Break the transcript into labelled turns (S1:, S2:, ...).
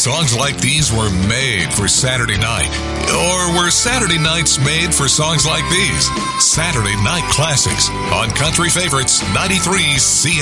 S1: Songs like these were made for Saturday night. Or were Saturday nights made for songs like these? Saturday Night Classics on Country Favorites 93 CM.